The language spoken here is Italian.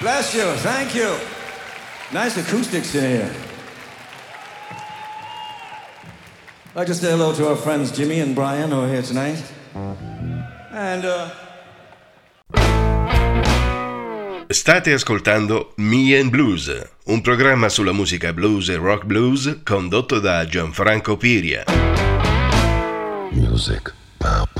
Bless you, thank you. Nice acoustics in here. I'd like to say hello to our friends Jimmy and Brian who are here tonight. And, State ascoltando Me and Blues, un programma sulla musica blues e rock blues condotto da Gianfranco Piria. Music, pop.